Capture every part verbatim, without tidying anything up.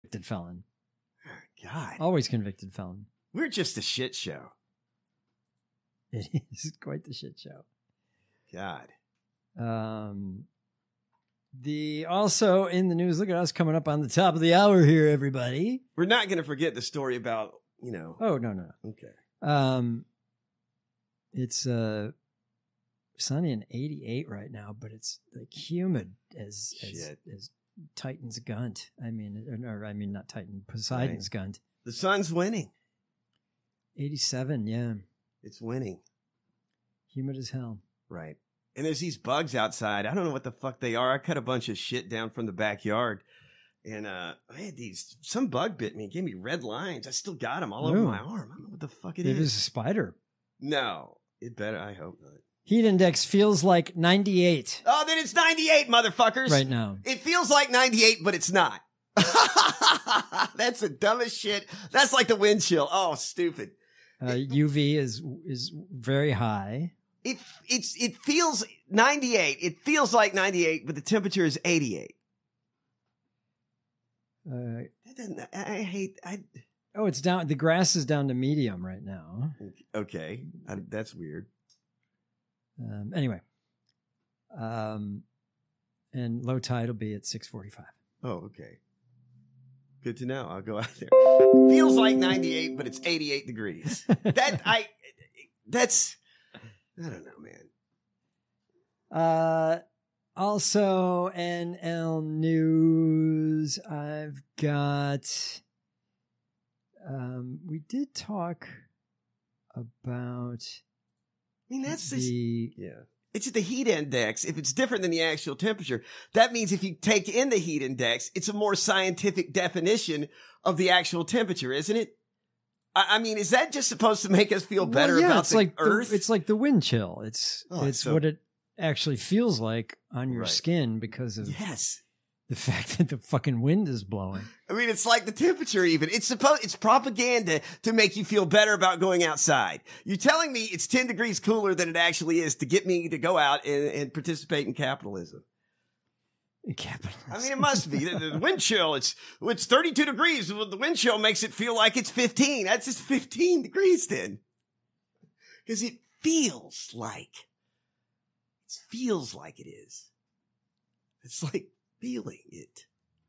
convicted felon. God. Always convicted felon. We're just a shit show. It is quite the shit show. God. Um, the also in the news, look at us coming up on the top of the hour here, everybody. We're not going to forget the story about, you know. Oh, no, no. Okay. Um, it's uh, sunny and eighty-eight right now, but it's like humid as, as, as Titan's Gunt. I mean, or, or I mean, not Titan, Poseidon's right. Gunt. The sun's winning. eighty-seven, yeah. It's winning. Humid as hell. Right. And there's these bugs outside. I don't know what the fuck they are. I cut a bunch of shit down from the backyard. And uh, I had these, some bug bit me, gave me red lines. I still got them all Ooh. over my arm. I don't know what the fuck it, it is. It is a spider. No, it better. I hope not. Heat index feels like ninety-eight. Oh, then it's ninety-eight, motherfuckers. Right now. It feels like ninety-eight, but it's not. That's the dumbest shit. That's like the wind chill. Oh, stupid. Uh, U V is is very high. It it's it feels ninety-eight. It feels like ninety-eight, but the temperature is eighty-eight. Uh, that doesn't, I hate. I. Oh, it's down. The grass is down to medium right now. Okay, I, that's weird. Um, anyway, um, and low tide will be at six forty-five. Oh, okay. Good to know. I'll go out there. Feels like ninety-eight, but it's eighty-eight degrees. That I. That's. I don't know, man. Uh, also, N L News. I've got. Um, we did talk about. I mean, that's the. Just, yeah. It's the heat index. If it's different than the actual temperature, that means if you take in the heat index, it's a more scientific definition of the actual temperature, isn't it? I mean, is that just supposed to make us feel better well, yeah, about it's the like Earth? The, it's like the wind chill. It's oh, it's so, what it actually feels like on your right. skin because of yes. the fact that the fucking wind is blowing. I mean, it's like the temperature even. It's supposed it's propaganda to make you feel better about going outside. You're telling me it's ten degrees cooler than it actually is to get me to go out and, and participate in capitalism. Capitalism. I mean, it must be. The, the wind chill, it's it's thirty-two degrees. The wind chill makes it feel like it's fifteen. That's just fifteen degrees then. Because it feels like, it feels like it is. It's like feeling it.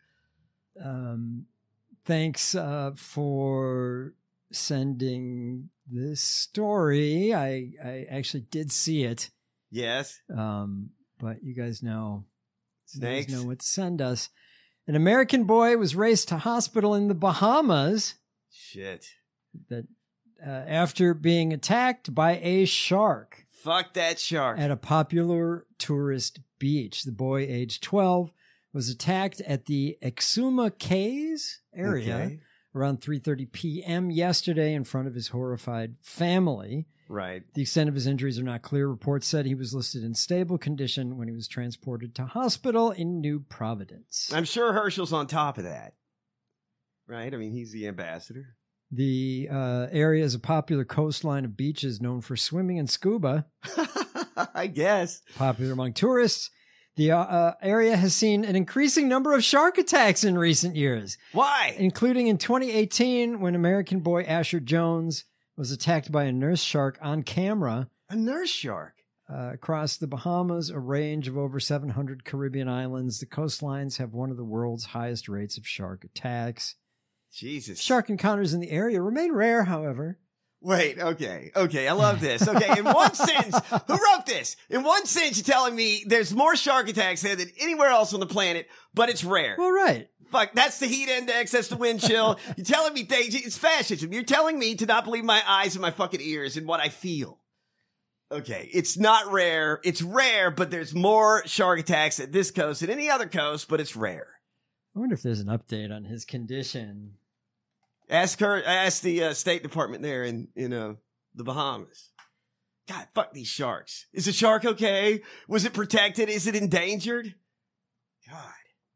Um, thanks uh, for sending this story. I, I actually did see it. Yes. Um, but you guys know. Snakes. You guys know what to send us. An American boy was raced to hospital in the Bahamas. Shit. That uh, after being attacked by a shark. Fuck that shark. At a popular tourist beach. The boy, aged twelve, was attacked at the Exuma Cays area okay. around three thirty p.m. yesterday in front of his horrified family. Right. The extent of his injuries are not clear. Reports said he was listed in stable condition when he was transported to hospital in New Providence. I'm sure Herschel's on top of that. Right? I mean, he's the ambassador. The uh, area is a popular coastline of beaches known for swimming and scuba. I guess. Popular among tourists. The uh, uh, area has seen an increasing number of shark attacks in recent years. Why? Including in twenty eighteen when American boy Asher Jones was attacked by a nurse shark on camera. A nurse shark? Uh, across the Bahamas, a range of over seven hundred Caribbean islands, the coastlines have one of the world's highest rates of shark attacks. Jesus. Shark encounters in the area remain rare, however. Wait, okay, okay, I love this. Okay, in one sentence, who wrote this? In one sentence, you're telling me there's more shark attacks there than anywhere else on the planet, but it's rare. Well, right. Fuck, that's the heat index, that's the wind chill. You're telling me things, it's fascism. You're telling me to not believe my eyes and my fucking ears and what I feel. Okay, it's not rare. It's rare, but there's more shark attacks at this coast than any other coast, but it's rare. I wonder if there's an update on his condition. Ask her, ask the uh, State Department there in, in uh, the Bahamas. God, fuck these sharks. Is the shark okay? Was it protected? Is it endangered? God.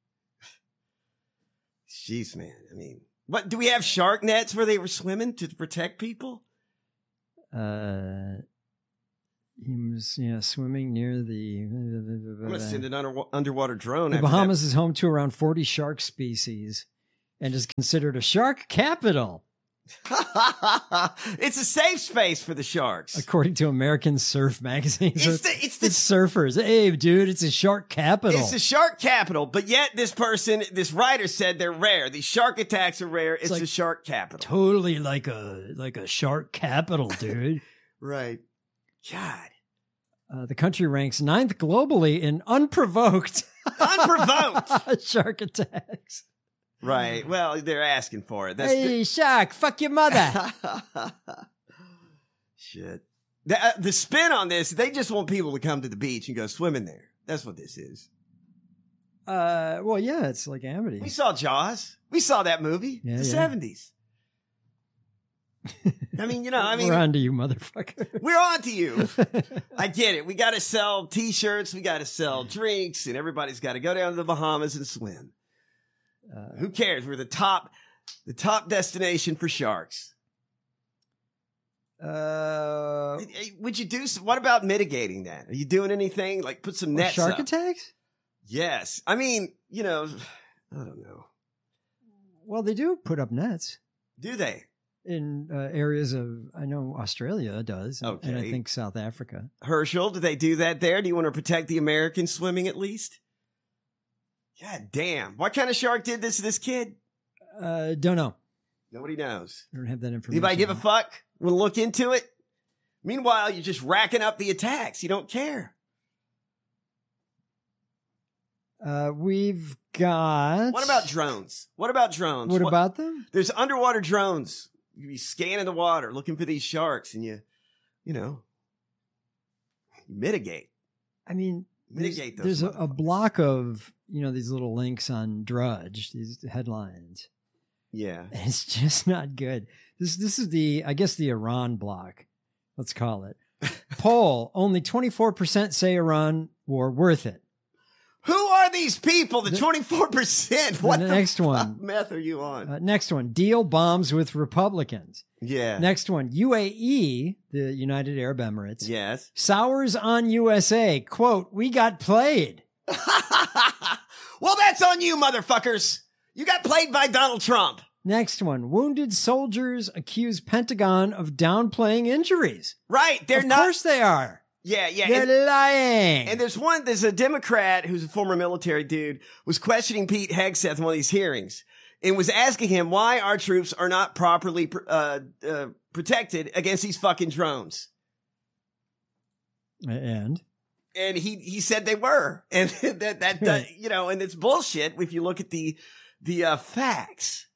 Jeez, man. I mean, what, do we have shark nets where they were swimming to protect people? Uh, he was, you know, swimming near the... I'm going to send an under, underwater drone. The after Bahamas that. is home to around forty shark species. and is considered a shark capital. It's a safe space for the sharks, according to American Surf magazine. So it's, the, it's the it's surfers. Hey, dude, it's a shark capital. It's a shark capital, but yet this person, this writer said they're rare. These shark attacks are rare. It's, it's like a shark capital. Totally like a like a shark capital, dude. Right. God. Uh, the country ranks ninth globally in unprovoked, unprovoked shark attacks. Right. Well, they're asking for it. That's hey, the- shark, fuck your mother. Shit. The, uh, the spin on this, they just want people to come to the beach and go swimming there. That's what this is. Uh, well, yeah, it's like Amity. We saw Jaws. We saw that movie. Yeah, the yeah. seventies. I mean, you know, I mean, we're on to you, motherfucker. We're on to you. I get it. We got to sell T-shirts. We got to sell drinks, and everybody's got to go down to the Bahamas and swim. Uh, Who cares? We're the top, the top destination for sharks. Uh, would you do? What about mitigating that? Are you doing anything like put some nets? Shark up? attacks? Yes. I mean, you know, I don't know. Well, they do put up nets. Do they? In uh, areas of, I know Australia does, okay. and I think South Africa. Herschel, do they do that there? Do you want to protect the American swimming at least? God damn. What kind of shark did this to this kid? Uh, don't know. Nobody knows. I don't have that information. Anybody give a fuck? Want to look into it? Meanwhile, you're just racking up the attacks. You don't care. Uh, we've got... What about drones? What about drones? What, what about them? There's underwater drones. You be scanning the water, looking for these sharks, and you, you know, you mitigate. I mean... Mitigate There's, those there's a, a block of, you know, these little links on Drudge, these headlines. Yeah. And it's just not good. This this is the, I guess, the Iran block. Let's call it. Poll, only twenty-four percent say Iran war worth it. Who are these people? The twenty-four percent? What the, the next one? Meth are you on? Uh, next one, deal bombs with Republicans. Yeah. Next one, U A E, the United Arab Emirates. Yes. Sours on U S A. Quote, we got played. Well, that's on you, motherfuckers. You got played by Donald Trump. Next one, wounded soldiers accuse Pentagon of downplaying injuries. Right. They're of not. Of course they are. Yeah, yeah. They're and, lying. And there's one, there's a Democrat who's a former military dude, was questioning Pete Hegseth in one of these hearings and was asking him why our troops are not properly uh, uh, protected against these fucking drones. And? And he, he said they were. And that, that, uh, you know, and it's bullshit if you look at the, the uh, facts.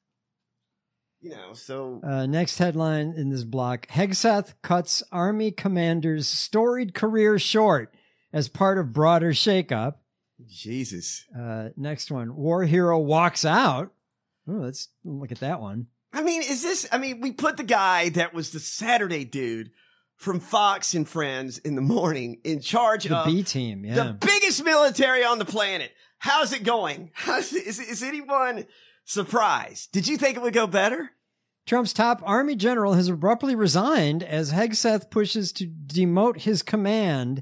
You know, so. Uh, next headline in this block, Hegseth cuts Army commander's storied career short as part of broader shakeup. Jesus. Uh, next one, war hero walks out. Oh, let's look at that one. I mean, is this, I mean, we put the guy that was the Saturday dude from Fox and Friends in the morning in charge the of B team, yeah. the biggest military on the planet. How's it going? How's, is, is anyone surprised? Did you think it would go better? Trump's top army general has abruptly resigned as Hegseth pushes to demote his command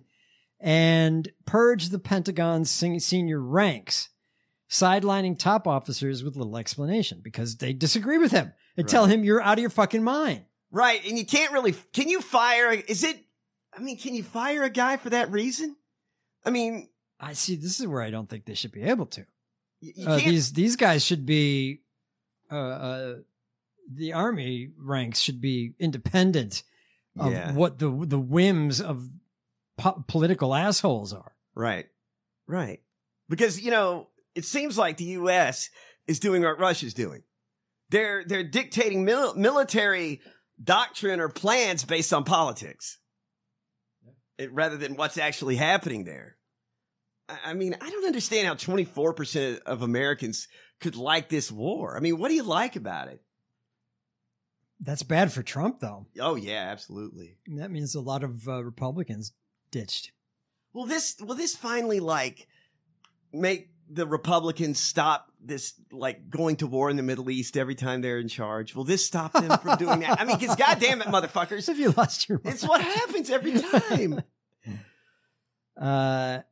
and purge the Pentagon's senior ranks, sidelining top officers with little explanation because they disagree with him and right. tell him you're out of your fucking mind. Right. And you can't really, can you fire, is it, I mean, can you fire a guy for that reason? I mean, I see. This is where I don't think they should be able to. You, you uh, these, these guys should be, uh, uh, the army ranks should be independent of yeah. what the, the whims of po- political assholes are. Right. Right. Because, you know, it seems like the U S is doing what Russia's doing. They're, they're dictating mil- military doctrine or plans based on politics it, rather than what's actually happening there. I, I mean, I don't understand how twenty-four percent of Americans could like this war. I mean, what do you like about it? That's bad for Trump, though. Oh, yeah, absolutely. And that means a lot of uh, Republicans ditched. Will this, will this finally, like, make the Republicans stop this, like, going to war in the Middle East every time they're in charge? Will this stop them from doing that? I mean, because goddamn it, motherfuckers. Have you lost your mind? It's what happens every time. uh,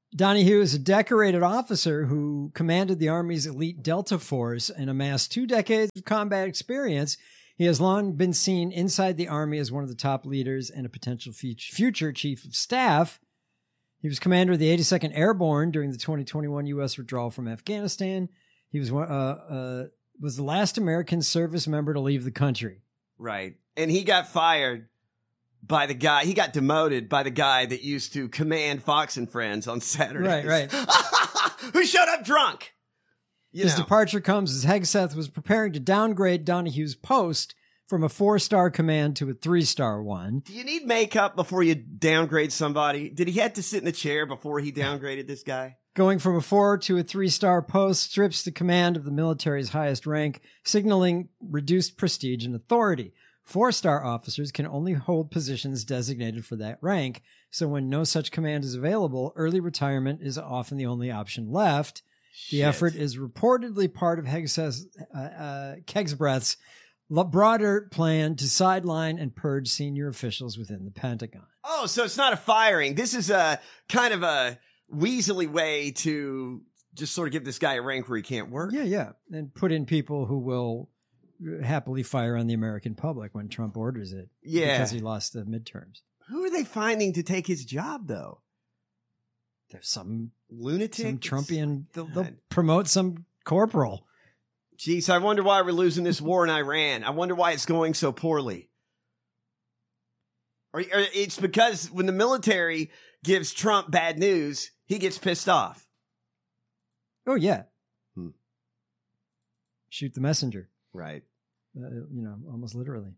Donahue is a decorated officer who commanded the Army's elite Delta Force and amassed two decades of combat experience. He has long been seen inside the Army as one of the top leaders and a potential future chief of staff. He was commander of the eighty-second Airborne during the twenty twenty-one U S withdrawal from Afghanistan. He was uh, uh, was the last American service member to leave the country. Right. And he got fired by the guy, he got demoted by the guy that used to command Fox and Friends on Saturdays. Right, right. Who showed up drunk. You His know. departure comes as Hegseth was preparing to downgrade Donahue's post from a four-star command to a three-star one. Do you need makeup before you downgrade somebody? Did he have to sit in a chair before he downgraded this guy? Going from a four to a three-star post strips the command of the military's highest rank, signaling reduced prestige and authority. Four-star officers can only hold positions designated for that rank, so when no such command is available, early retirement is often the only option left. The Shit. effort is reportedly part of Hegseth's, uh, uh, Kegsbreth's broader plan to sideline and purge senior officials within the Pentagon. Oh, so it's not a firing. This is a kind of a weaselly way to just sort of give this guy a rank where he can't work. Yeah, yeah. And put in people who will happily fire on the American public when Trump orders it. Yeah. Because he lost the midterms. Who are they finding to take his job, though? There's some lunatic, some Trumpian. They'll, they'll promote some corporal. Jeez, I wonder why we're losing this war in Iran. I wonder why it's going so poorly. Or, or it's because when the military gives Trump bad news, he gets pissed off. Oh, yeah. Hmm. Shoot the messenger. Right. Uh, you know, almost literally.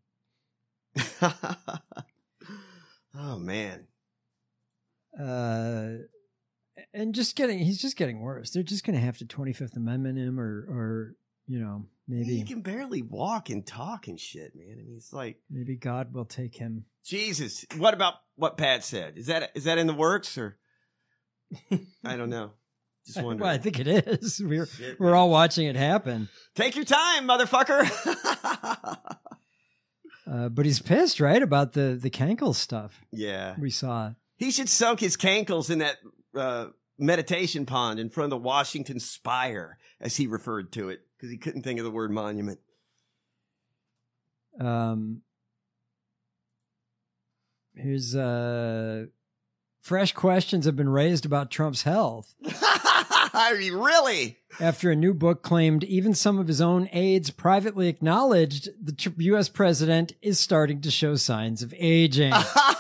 Oh, man. Uh, and just getting, he's just getting worse. They're just going to have to twenty-fifth Amendment him or, or, you know, maybe. He can barely walk and talk and shit, man. I mean, it's like. Maybe God will take him. Jesus. What about what Pat said? Is that, is that in the works or? I don't know. Just wondering. Well, I think it is. We're, Shit, we're all watching it happen. Take your time, motherfucker. uh, but he's pissed, right? About the, the Cankle stuff. Yeah. We saw. He should soak his cankles in that uh, meditation pond in front of the Washington Spire, as he referred to it, because he couldn't think of the word monument. Um, here's uh, fresh questions have been raised about Trump's health. I mean, really? After a new book claimed even some of his own aides privately acknowledged the tr- U S president is starting to show signs of aging.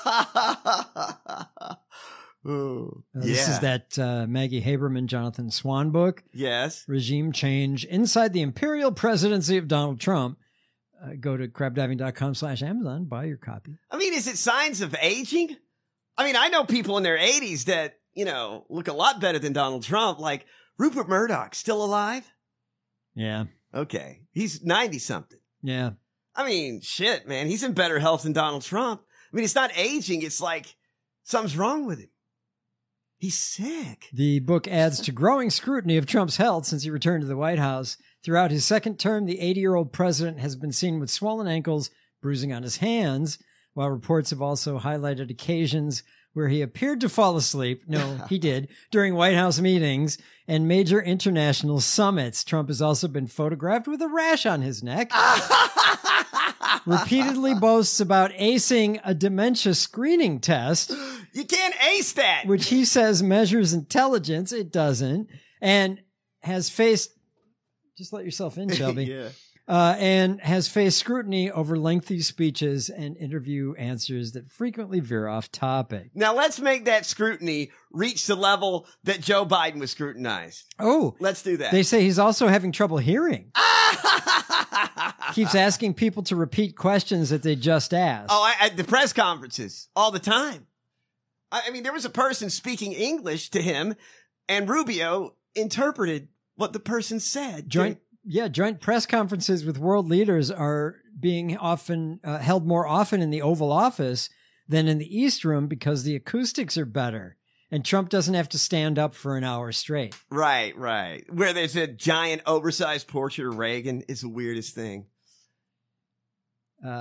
Ooh, Uh, this yeah. is that uh, Maggie Haberman, Jonathan Swan book. Yes. Regime Change Inside the Imperial Presidency of Donald Trump. Uh, go to crabdiving.com slash Amazon. Buy your copy. I mean, is it signs of aging? I mean, I know people in their eighties that, you know, look a lot better than Donald Trump, like Rupert Murdoch, still alive? Yeah. Okay. He's ninety-something. Yeah. I mean, shit, man. He's in better health than Donald Trump. I mean, it's not aging. It's like something's wrong with him. He's sick. The book adds to growing scrutiny of Trump's health since he returned to the White House. Throughout his second term, the eighty-year-old president has been seen with swollen ankles, bruising on his hands, while reports have also highlighted occasions where he appeared to fall asleep. No, he did. During White House meetings and major international summits. Trump has also been photographed with a rash on his neck. Repeatedly boasts about acing a dementia screening test. You can't ace that. Which he says measures intelligence. It doesn't. And has faced, just let yourself in, Shelby. Yeah. Uh, and has faced scrutiny over lengthy speeches and interview answers that frequently veer off topic. Now let's make that scrutiny reach the level that Joe Biden was scrutinized. Oh, let's do that. They say he's also having trouble hearing. Keeps asking people to repeat questions that they just asked. Oh, I, at the press conferences all the time. I, I mean, there was a person speaking English to him, and Rubio interpreted what the person said. Joint, yeah, joint press conferences with world leaders are being often uh, held more often in the Oval Office than in the East Room because the acoustics are better. And Trump doesn't have to stand up for an hour straight. Right, right. Where there's a giant oversized portrait of Reagan is the weirdest thing. Uh,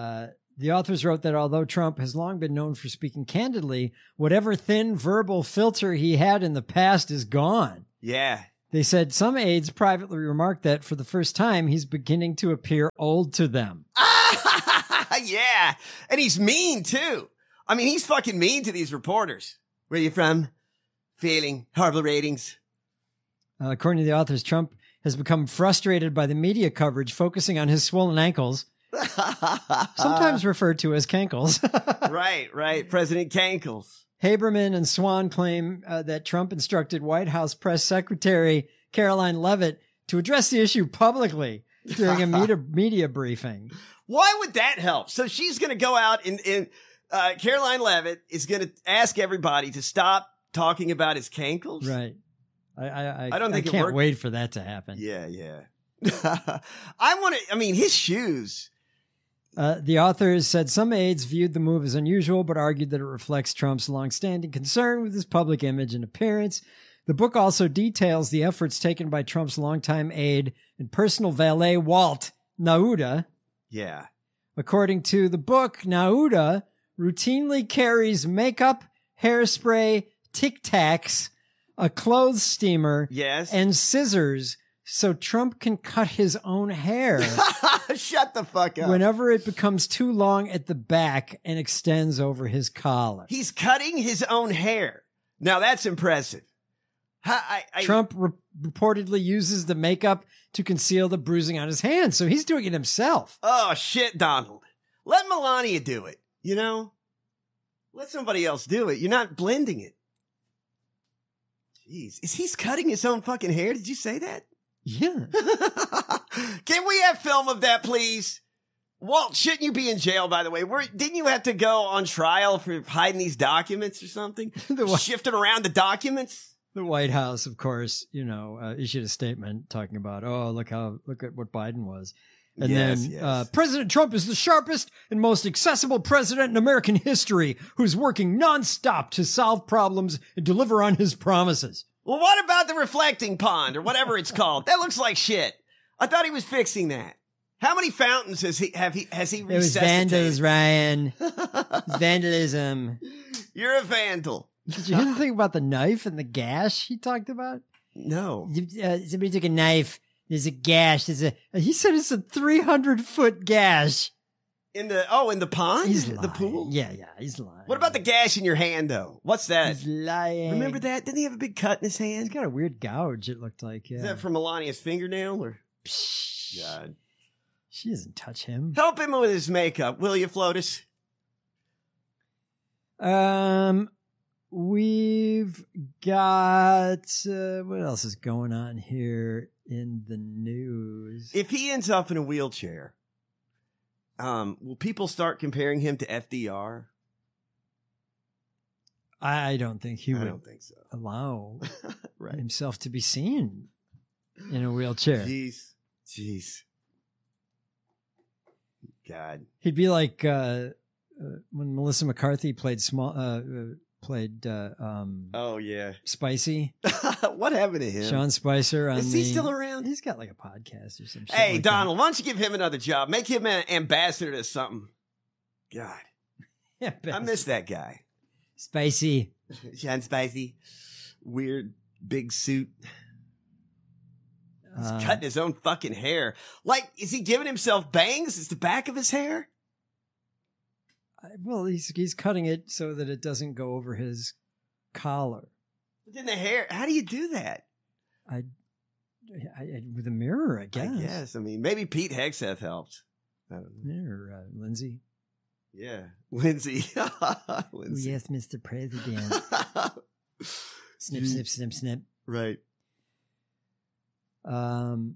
The authors wrote that although Trump has long been known for speaking candidly, whatever thin verbal filter he had in the past is gone. Yeah. They said some aides privately remarked that for the first time, he's beginning to appear old to them. Yeah. And he's mean, too. I mean, he's fucking mean to these reporters. Where are you from? Failing. Horrible ratings. Uh, according to the authors, Trump has become frustrated by the media coverage focusing on his swollen ankles, sometimes referred to as cankles. Right, right. President Cankles. Haberman and Swan claim uh, that Trump instructed White House Press Secretary Caroline Leavitt to address the issue publicly during a media, media briefing. Why would that help? So she's going to go out and, and uh, Caroline Leavitt is going to ask everybody to stop talking about his cankles. Right. I I, I don't think I it can't worked. wait for that to happen. Yeah, yeah. I want to. I mean, his shoes. Uh, the authors said some aides viewed the move as unusual, but argued that it reflects Trump's longstanding concern with his public image and appearance. The book also details the efforts taken by Trump's longtime aide and personal valet, Walt Nauta. Yeah. According to the book, Nauta routinely carries makeup, hairspray, Tic Tacs, a clothes steamer, Yes. and scissors so Trump can cut his own hair Shut the fuck up. whenever it becomes too long at the back and extends over his collar. He's cutting his own hair. Now that's impressive. I, I, Trump re- reportedly uses the makeup to conceal the bruising on his hands, so he's doing it himself. Oh, shit, Donald. Let Melania do it, you know? Let somebody else do it. You're not blending it. Jeez. Is he cutting his own fucking hair? Did you say that? Yeah. Can we have film of that, please? Walt, shouldn't you be in jail, by the way? Were, didn't you have to go on trial for hiding these documents or something? The what? Shifting around the documents? The White House, of course, you know, uh, issued a statement talking about, oh, look how, look at what Biden was. And Yes, then yes. Uh, President Trump is the sharpest and most accessible president in American history who's working nonstop to solve problems and deliver on his promises. Well, what about the reflecting pond or whatever it's called? That looks like shit. I thought he was fixing that. How many fountains has he have he has he It was resuscitated? vandals, Ryan. It's vandalism. You're a vandal. Did you hear the thing about the knife and the gash he talked about? No. Uh, somebody took a knife. There's a gash. There's a. He said it's a three hundred foot gash. In the oh, in the pond? He's the lying. pool? Yeah, yeah, he's lying. What about the gash in your hand though? What's that? He's lying. Remember that? Didn't he have a big cut in his He's hand? got a weird gouge. It looked like. Yeah. Is that from Melania's fingernail or Psh, God? She doesn't touch him. Help him with his makeup, will you, Flotus? Um, we've got uh, what else is going on here in the news? If he ends up in a wheelchair, um, will people start comparing him to F D R? I don't think he I would don't think so. allow Right. himself to be seen in a wheelchair. Jeez. Jeez. God. He'd be like uh, uh, when Melissa McCarthy played small, uh, uh, played uh, um, Oh, yeah. Spicy. What happened to him? Sean Spicer. On Is the, he still around? He's got like a podcast or some shit. Hey, like Donald, why don't you give him another job? Make him an ambassador to something. God. that. Yeah, I miss that guy. Spicy. Sean Spicy. Weird big suit. He's Uh, cutting his own fucking hair. Like, is he giving himself bangs? Is the back of his hair? Well, he's he's cutting it so that it doesn't go over his collar. But then the hair, how do you do that? I, I, I with a mirror, I guess. I guess. I mean, maybe Pete Hegseth helped. I don't know. Yeah, or uh, Lindsay. Yeah. Lindsay. Oh, Lindsay. yes, Mister President. Snip, snip, snip, snip. Right. Um,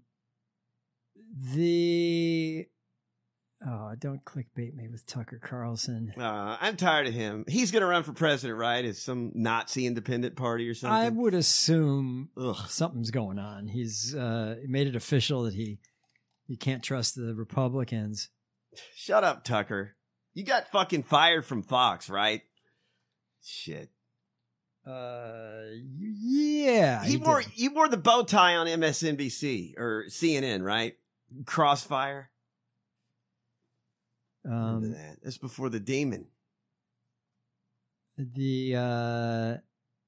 the oh, don't clickbait me with Tucker Carlson. Uh, I'm tired of him. He's going to run for president, right? As some Nazi independent party or something. I would assume Ugh. something's going on. He's uh, made it official that he he can't trust the Republicans. Shut up, Tucker. You got fucking fired from Fox, right? Shit. Uh, yeah, He, he wore did. you wore the bow tie on M S N B C or C N N, right? Crossfire. Um, that. That's before the demon. The uh,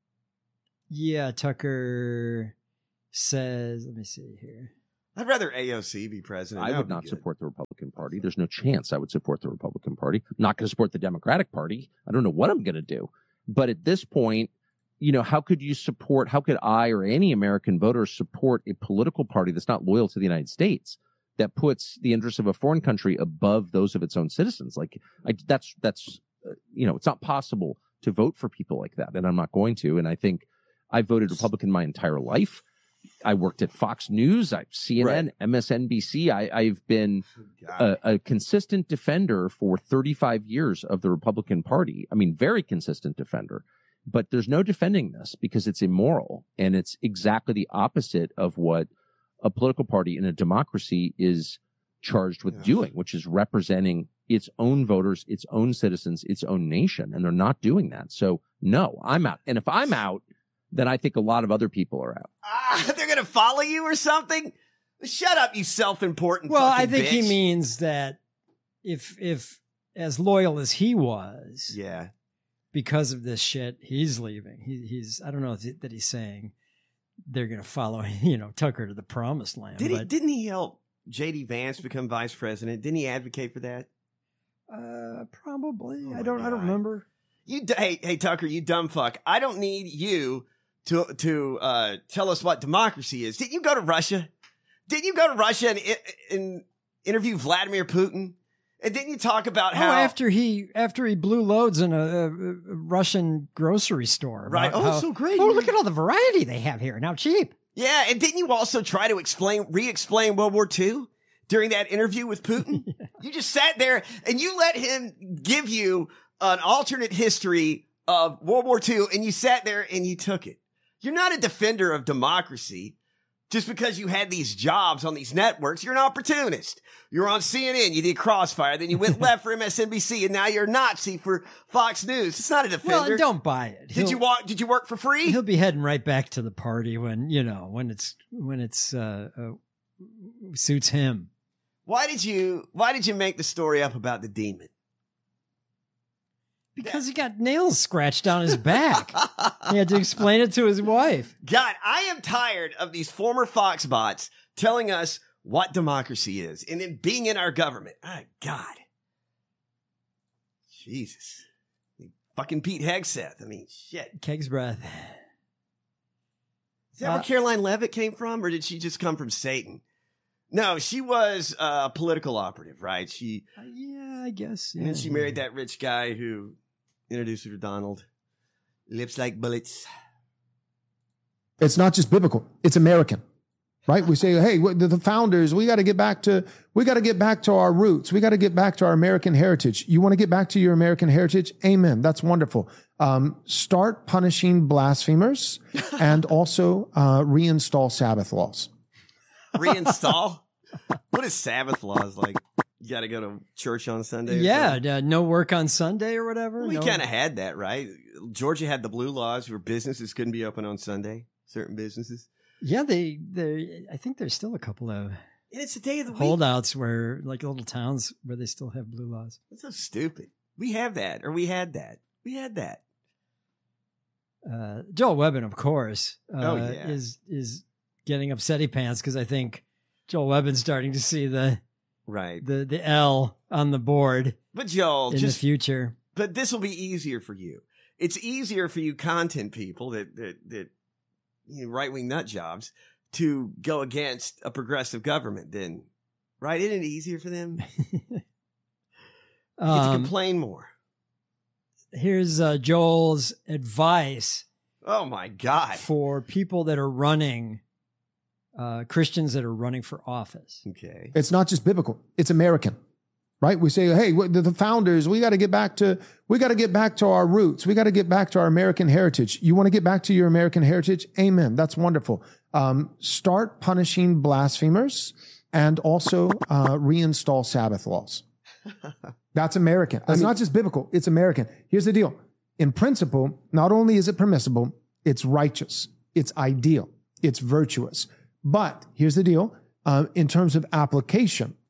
yeah, Tucker says. Let me see here. I'd rather A O C be president. I That would be not good. support the Republican Party. There's no chance I would support the Republican Party. I'm not going to support the Democratic Party. I don't know what I'm going to do. But at this point, you know, how could you support, how could I or any American voter support a political party that's not loyal to the United States, that puts the interests of a foreign country above those of its own citizens? Like, I, that's, that's, uh, you know, it's not possible to vote for people like that. And I'm not going to. And I think I voted Republican my entire life. I worked at Fox News, I, C N N, right. M S N B C. I, I've been a, a consistent defender for thirty-five years of the Republican Party. I mean, very consistent defender. But there's no defending this because it's immoral. And it's exactly the opposite of what a political party in a democracy is charged with yeah. doing, which is representing its own voters, its own citizens, its own nation. And they're not doing that. So, no, I'm out. And if I'm out, then I think a lot of other people are out. Ah, they're going to follow you or something? Shut up, you self-important Well, I fucking think bitch. he means that if, if as loyal as he was, yeah, because of this shit, he's leaving. He, he's, I don't know if that he's saying they're going to follow, you know, Tucker to the promised land. Did he, but, didn't he help J D Vance become vice president? Didn't he advocate for that? Uh, probably. Oh I don't, God. I don't remember. You, hey, hey, Tucker, you dumb fuck. I don't need you to, to, uh, tell us what democracy is. Didn't you go to Russia? Didn't you go to Russia and, and interview Vladimir Putin? And didn't you talk about how oh, after he after he blew loads in a, a, a Russian grocery store, right? Oh, how, so great! Oh, look at all the variety they have here, and how cheap. Yeah, and didn't you also try to explain, re-explain World War Two during that interview with Putin? Yeah. You just sat there and you let him give you an alternate history of World War Two, and you sat there and you took it. You're not a defender of democracy. Just because you had these jobs on these networks, you're an opportunist. You're on C N N, you did Crossfire, then you went left for M S N B C, and now you're a Nazi for Fox News. It's not a defender. Well, don't buy it. He'll, did you walk? Did you work for free? He'll be heading right back to the party when you know when it's when it's uh, uh, suits him. Why did you? Why did you make the story up about the demon? Because he got nails scratched on his back. He had to explain it to his wife. God, I am tired of these former Fox bots telling us what democracy is and then being in our government. Oh, God. Jesus. Fucking Pete Hegseth. I mean, shit. Keg's breath. Is that uh, where Caroline Leavitt came from, or did she just come from Satan? No, she was a political operative, right? She, uh, yeah, I guess. Yeah. And then she married that rich guy who introduced her to Donald. Lips like bullets. It's not just biblical; it's American, right? We say, "Hey, the, the founders, we got to get back to we got to get back to our roots. We got to get back to our American heritage." You want to get back to your American heritage? Amen. That's wonderful. Um, start punishing blasphemers, and also uh, reinstall Sabbath laws. Reinstall? What is Sabbath laws like? You got to go to church on Sunday? Yeah, uh, no work on Sunday or whatever. Well, we no. kind of had that, right? Georgia had the blue laws where businesses couldn't be open on Sunday. Certain businesses. Yeah, they, they. I think there's still a couple of. And it's the day of the week. Holdouts where, like little towns where they still have blue laws. That's so stupid. We have that, or we had that. We had that. Uh, Joel Webbin, of course, uh, oh, yeah. is is getting upsetty pants because I think Joel Webbin's starting to see the. Right. The the L on the board. But Joel, in just, the future. But this will be easier for you. It's easier for you content people that that that you know, right wing nut jobs to go against a progressive government then. Right? Isn't it easier for them? You um, get to complain more. Here's uh, Joel's advice. Oh my God. For people that are running Uh, Christians that are running for office. Okay. It's not just biblical; it's American, right? We say, "Hey, the, the founders, we got to get back to we got to get back to our roots. We got to get back to our American heritage." You want to get back to your American heritage? Amen. That's wonderful. Um, start punishing blasphemers, and also uh, reinstall Sabbath laws. That's American. That's I mean, not just biblical; it's American. Here's the deal: in principle, not only is it permissible, it's righteous, it's ideal, it's virtuous. But here's the deal. Uh, in terms of application,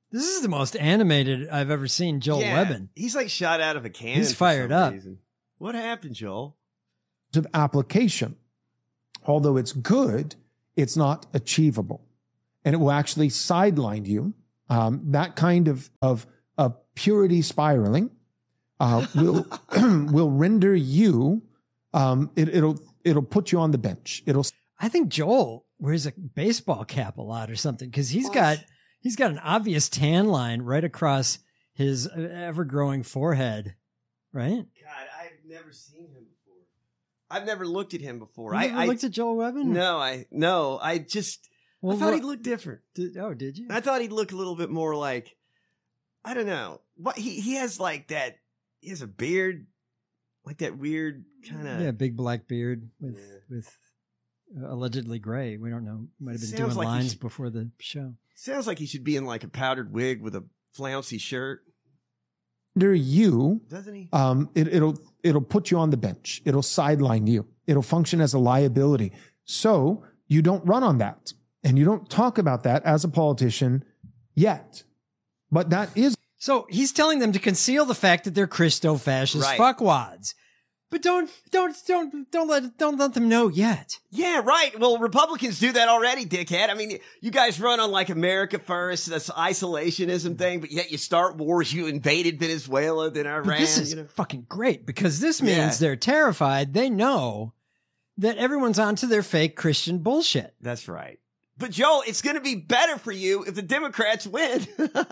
This is the most animated I've ever seen Joel Yeah, Webbin. He's like shot out of a cannon. He's for fired some up. reason. What happened, Joel? Of application, although it's good, it's not achievable, and it will actually sideline you. Um, that kind of of of purity spiraling uh, will will render you. Um, it, it'll it'll put you on the bench. It'll. I think Joel wears a baseball cap a lot or something because he's What? got he's got an obvious tan line right across his ever-growing forehead, right? God, I've never seen him before. I've never looked at him before. You I, never I looked at Joel Webbin? no, I no, I just Well, I thought what- he'd look different. Did, oh, did you? I thought he'd look a little bit more like, I don't know. What he he has like that. He has a beard, like that weird kind of. Yeah, big black beard with Yeah. with uh, allegedly gray. We don't know. Might have been Sounds doing like he lines should- before the show. Sounds like he should be in like a powdered wig with a flouncy shirt, Render you. doesn't he? Um, it, it'll it'll put you on the bench. It'll sideline you. It'll function as a liability. So you don't run on that, and you don't talk about that as a politician yet. But that is So he's telling them to conceal the fact that they're Christo-fascist Right. fuckwads, but don't don't don't don't let don't let them know yet. Yeah, right. Well, Republicans do that already, dickhead. I mean, you guys run on like America first, this isolationism thing, but yet you start wars. You invaded Venezuela, then Iran. But this is you know? fucking great because this means Yeah. they're terrified. They know that everyone's onto their fake Christian bullshit. That's right. But Joel, it's going to be better for you if the Democrats win.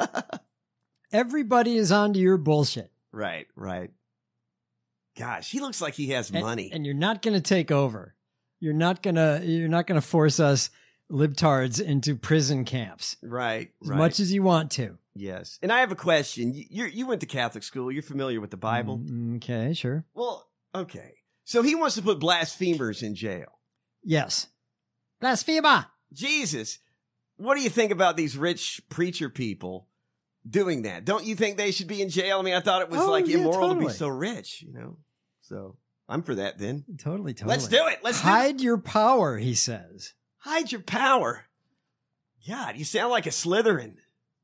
Everybody is onto your bullshit. Right, right. Gosh, he looks like he has And, money. and you're not going to take over. You're not going to you're not going to force us libtards into prison camps right, as right. much as you want to. yes. And I have a question. You you're, you went to Catholic school. You're familiar with the Bible. Mm, okay, sure. Well, okay. So he wants to put blasphemers in jail. Yes. Blasphemer. Jesus, what do you think about these rich preacher people doing that? Don't you think they should be in jail? I mean, I thought it was Oh, like yeah, immoral to totally. be so rich, you know? So I'm for that then. Totally, totally. Let's do it. Let's do it. Hide your power, he says. Hide your power. God, you sound like a Slytherin.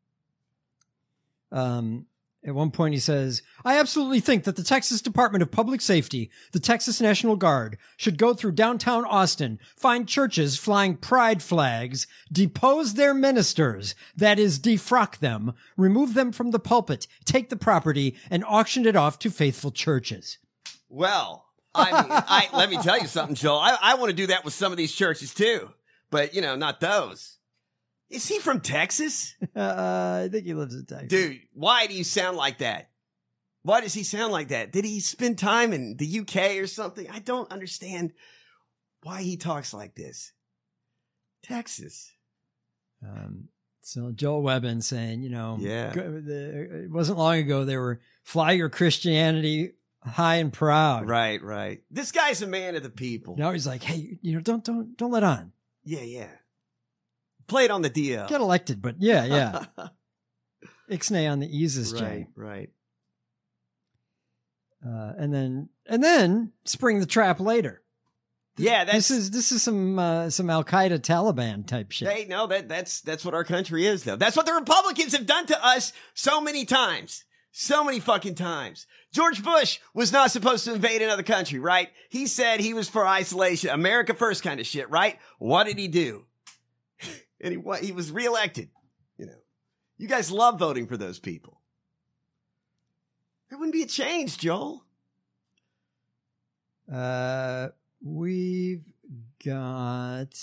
Um, at one point, he says, I absolutely think that the Texas Department of Public Safety, the Texas National Guard, should go through downtown Austin, find churches flying pride flags, depose their ministers, that is, defrock them, remove them from the pulpit, take the property, and auction it off to faithful churches. Well, I mean, I, let me tell you something, Joel. I, I want to do that with some of these churches too, but you know, not those. Is he from Texas? Uh, I think he lives in Texas. Dude, why do you sound like that? Why does he sound like that? Did he spend time in the U K or something? I don't understand why he talks like this. Texas. Um, so Joel Webbin saying, you know, Yeah. go- the, it wasn't long ago they were fly your Christianity high and proud. Right, right. This guy's a man of the people. Now he's like, hey, you know, don't don't don't let on. Yeah, yeah. Play it on the D L. Get elected, but yeah, yeah. Ixnay on the eases, right, Jay. right. Uh, and then and then spring the trap later. Yeah, that's This is this is some uh, some Al Qaeda Taliban type shit. Hey, no, that that's that's what our country is, though. That's what the Republicans have done to us so many times. So many fucking times. George Bush was not supposed to invade another country, right? He said he was for isolation, America first kind of shit, right? What did he do? And he what he was reelected. You know, you guys love voting for those people. There wouldn't be a change, Joel. Uh, we've got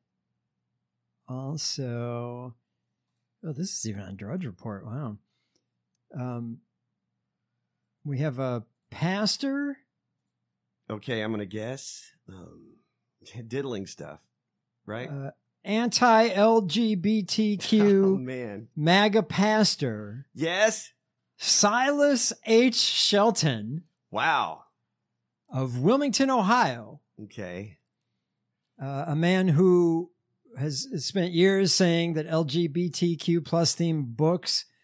also. Oh, this is even on Drudge Report. Wow. Um, we have a pastor. Okay, I'm gonna guess. Um, diddling stuff, right? Uh, anti-L G B T oh Q man, MAGA pastor yes. Silas H. Shelton Wow. of Wilmington, Ohio, Okay. uh, a man who has spent years saying that L G B T Q plus themed books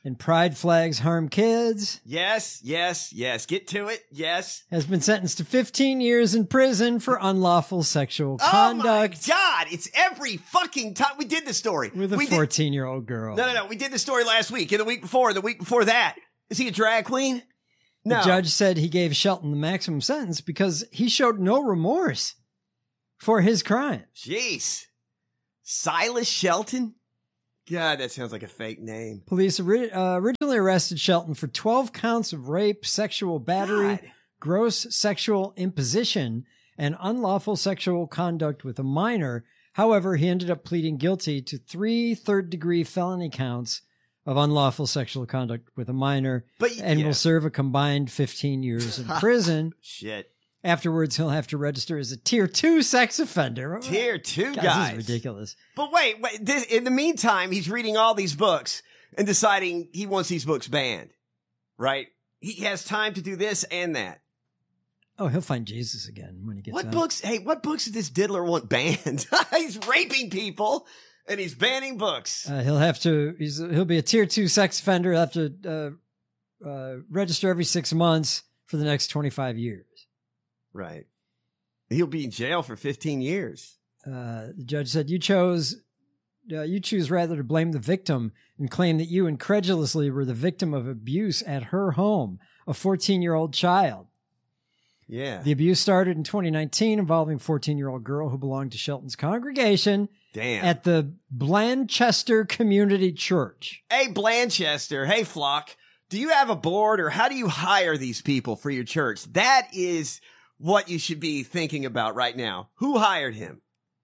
and pride flags harm kids. Yes, yes, yes. Get to it. Yes. Has been sentenced to fifteen years in prison for unlawful sexual conduct. Oh my God. It's every fucking time. We did the story. With a fourteen-year-old girl. No, no, no. We did the story last week and the week before, the week before that. Is he a drag queen? No. The judge said he gave Shelton the maximum sentence because he showed no remorse for his crime. Jeez. Silas Shelton? God, that sounds like a fake name. Police ori- uh, originally arrested Shelton for twelve counts of rape, sexual battery, God. gross sexual imposition, and unlawful sexual conduct with a minor. However, he ended up pleading guilty to three third-degree felony counts of unlawful sexual conduct with a minor, but, and yeah. will serve a combined fifteen years in prison. Shit. Afterwards, he'll have to register as a tier two sex offender. Tier two God, guys. This is ridiculous. But wait, wait. This, in the meantime, he's reading all these books and deciding he wants these books banned, right? He has time to do this and that. Oh, he'll find Jesus again when he gets What out. books? Hey, what books did this diddler want banned? He's raping people and he's banning books. Uh, he'll have to. He's, he'll be a tier two sex offender. He'll have to uh, uh, register every six months for the next twenty-five years. Right. He'll be in jail for fifteen years. Uh, the judge said, you chose, uh, you choose rather to blame the victim and claim that you incredulously were the victim of abuse at her home, a fourteen-year-old child. Yeah. The abuse started in twenty nineteen involving a fourteen-year-old girl who belonged to Shelton's congregation Damn. at the Blanchester Community Church. Hey, Blanchester. Hey, Flock. Do you have a board or how do you hire these people for your church? That is what you should be thinking about right now. Who hired him?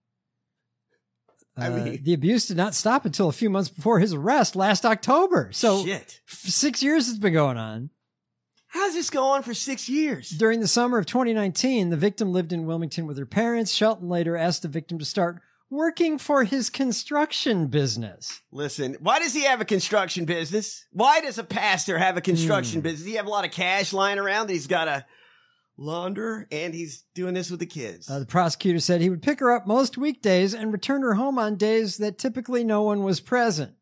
I Uh, mean, the abuse did not stop until a few months before his arrest last October. So shit. f- six years has been going on. How's this go on for six years? During the summer of twenty nineteen, the victim lived in Wilmington with her parents. Shelton later asked the victim to start working for his construction business. Listen, why does he have a construction business? Why does a pastor have a construction Hmm. business? Does he have a lot of cash lying around that he's got to launder and he's doing this with the kids? Uh, the prosecutor said he would pick her up most weekdays and return her home on days that typically no one was present.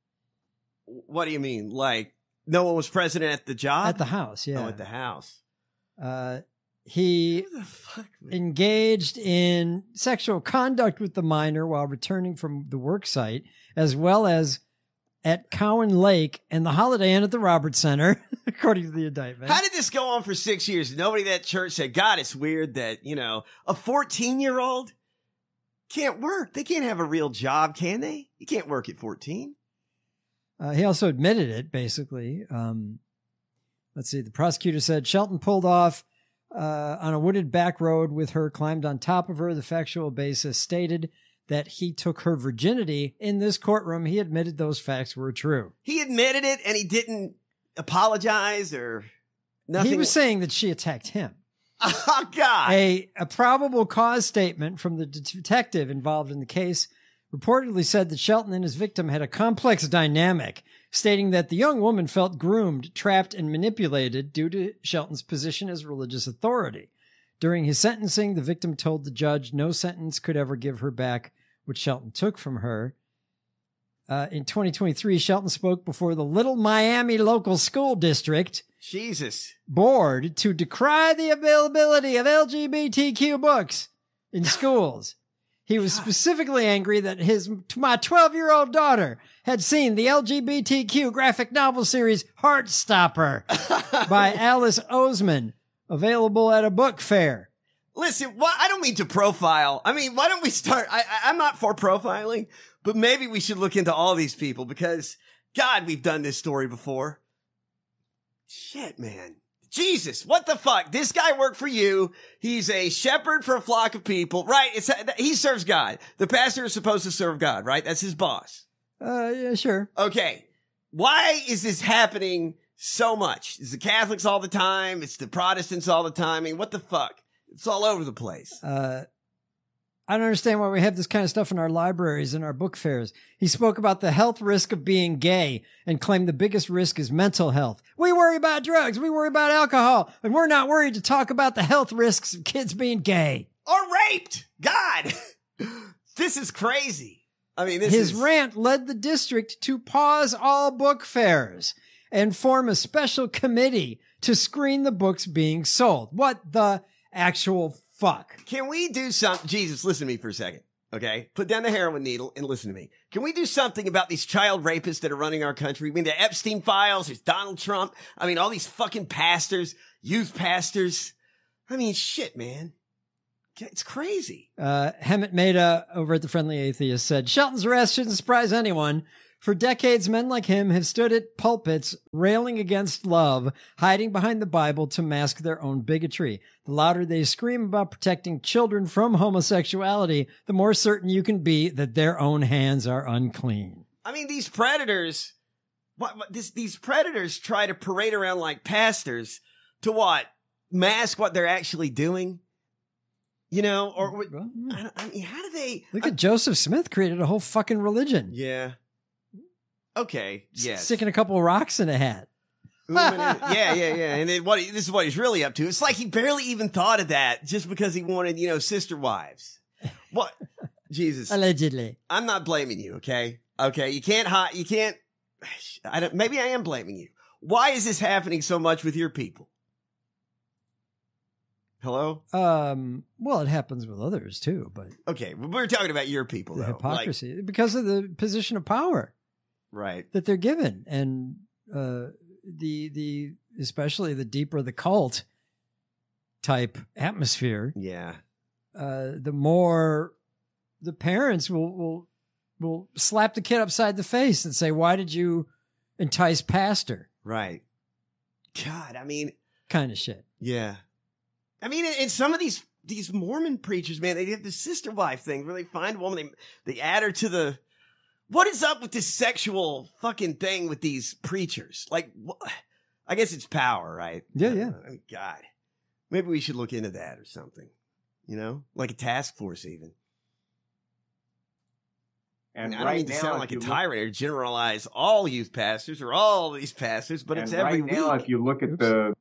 What do you mean? Like no one was present at the job? At the house, yeah. Oh, at the house. Uh, he Who the fuck? man? engaged in sexual conduct with the minor while returning from the work site, as well as at Cowan Lake and the Holiday Inn at the Roberts Center, according to the indictment. How did this go on for six years? Nobody at that church said, God, it's weird that, you know, a fourteen-year-old can't work. They can't have a real job, can they? You can't work at fourteen. Uh, he also admitted it, basically. Um, let's see. The prosecutor said Shelton pulled off uh, on a wooded back road with her, climbed on top of her. The factual basis stated that he took her virginity. In this courtroom, he admitted those facts were true. He admitted it and he didn't apologize or nothing. He was saying that she attacked him. Oh, God. A, a probable cause statement from the detective involved in the case reportedly said that Shelton and his victim had a complex dynamic, stating that the young woman felt groomed, trapped, and manipulated due to Shelton's position as religious authority. During his sentencing, the victim told the judge no sentence could ever give her back what Shelton took from her. Uh, in twenty twenty-three, Shelton spoke before the Little Miami Local School District Jesus. board to decry the availability of L G B T Q books in schools. He was specifically angry that his my twelve-year-old daughter had seen the L G B T Q graphic novel series Heartstopper by Alice Oseman, available at a book fair. Listen, why, I don't mean to profile. I mean, why don't we start? I, I, I'm not for profiling, but maybe we should look into all these people because, God, we've done this story before. Shit, man. Jesus, what the fuck? This guy worked for you. He's a shepherd for a flock of people, right? It's he serves God. The pastor is supposed to serve God, right? That's his boss. Uh, yeah, sure. Okay. Why is this happening so much? It's the Catholics all the time. It's the Protestants all the time. I mean, what the fuck? It's all over the place. Uh, I don't understand why we have this kind of stuff in our libraries and our book fairs. He spoke about the health risk of being gay and claimed the biggest risk is mental health. We worry about drugs. We worry about alcohol. And we're not worried to talk about the health risks of kids being gay. Or raped. God. This is crazy. I mean, this his is... rant led the district to pause all book fairs and form a special committee to screen the books being sold. What the actual fuck? Can we do something? Jesus, listen to me for a second. Okay, put down the heroin needle and listen to me. Can we do something about these child rapists that are running our country? I mean, the Epstein files, there's Donald Trump. I mean, all these fucking pastors, youth pastors. I mean, shit, man. It's crazy. Uh, Hemant Mehta over at the Friendly Atheist said, Shelton's arrest shouldn't surprise anyone. For decades, men like him have stood at pulpits railing against love, hiding behind the Bible to mask their own bigotry. The louder they scream about protecting children from homosexuality, the more certain you can be that their own hands are unclean. I mean, these predators, what, what this, these predators try to parade around like pastors to what? Mask what they're actually doing? You know, or Well, I, don't- I mean, how do they Look I- at Joseph Smith created a whole fucking religion. Yeah. Okay. Yes. Sticking a couple of rocks in a hat. yeah, yeah, yeah. And then what? This is what he's really up to. It's like he barely even thought of that just because he wanted, you know, sister wives. What? Jesus. Allegedly. I'm not blaming you. Okay. Okay. You can't hide. You can't. I don't. Maybe I am blaming you. Why is this happening so much with your people? Hello. Um, well, it happens with others too, but Okay. Well, we're talking about your people, the though. hypocrisy because of the position of power Like, right. that they're given, and uh, the the especially the deeper the cult type atmosphere, Yeah. uh, the more the parents will will will slap the kid upside the face and say, "Why did you entice pastor?" Right. God. I mean. Kind of shit. Yeah. I mean, and some of these these Mormon preachers, man, they have this sister wife thing where they find a woman, they they add her to the. What is up with this sexual fucking thing with these preachers? Like, wh- I guess it's power, right? Yeah, I don't yeah. know. I mean, God, maybe we should look into that or something. You know, like a task force, even. And I don't right mean to now, sound if like a you look- tyrant or generalize all youth pastors or all these pastors, but and it's every right now, week. if you look at Oops. the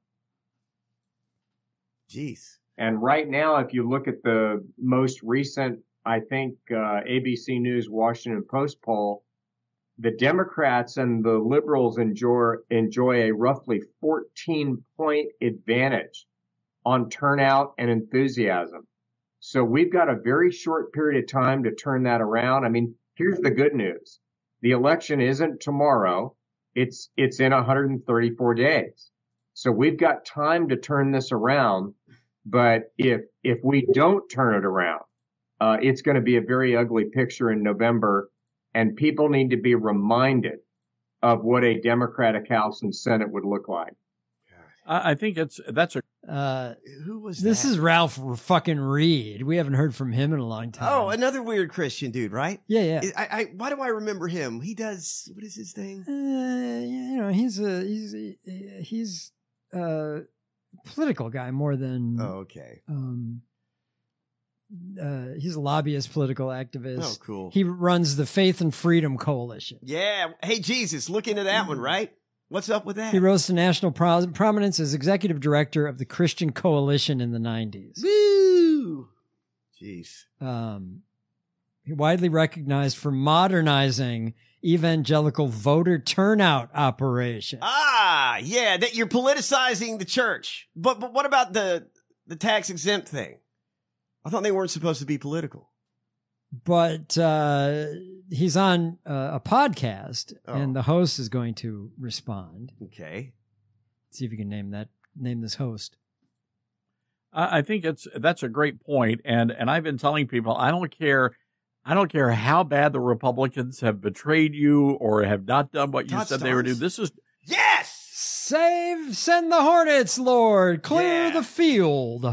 Jeez. and right now, if you look at the most recent, I think uh, A B C News Washington Post poll, the Democrats and the liberals enjoy enjoy a roughly fourteen point advantage on turnout and enthusiasm. So we've got a very short period of time to turn that around. I mean, here's the good news. The election isn't tomorrow. It's, it's in one hundred thirty-four days. So we've got time to turn this around. But if, if we don't turn it around, uh, it's going to be a very ugly picture in November. And people need to be reminded of what a Democratic House and Senate would look like. I I think it's that's a Uh, Who was this that? is Ralph fucking Reed. We haven't heard from him in a long time. Oh, another weird Christian dude, right? yeah, yeah. I, I, why do I remember him? He does, what is his thing? Uh, you know, he's a he's a, he's a political guy more than Oh, okay. um. Uh, he's a lobbyist, political activist. Oh, cool. He runs the Faith and Freedom Coalition. Yeah. Hey, Jesus, look into that one, right? What's up with that? He rose to national pro- prominence as executive director of the Christian Coalition in the nineties. Woo! Jeez. Um, he widely recognized for modernizing evangelical voter turnout operation. Ah, yeah, that you're politicizing the church. But but what about the the tax exempt thing? I thought they weren't supposed to be political. But uh, he's on uh, a podcast, Oh. and the host is going to respond. Okay. See if you can name that name this host. I I think it's that's a great point, and and I've been telling people I don't care, I don't care how bad the Republicans have betrayed you or have not done what you Todd said they would do. Starnes. This is Yes! Save, send the Hornets, Lord. Clear Yeah. the field.